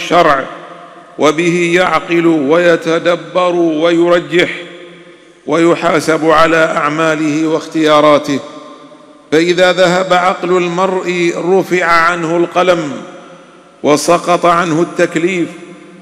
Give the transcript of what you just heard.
الشرع، وبه يعقل ويتدبر ويرجح ويحاسب على أعماله واختياراته. فإذا ذهب عقل المرء رفع عنه القلم وسقط عنه التكليف،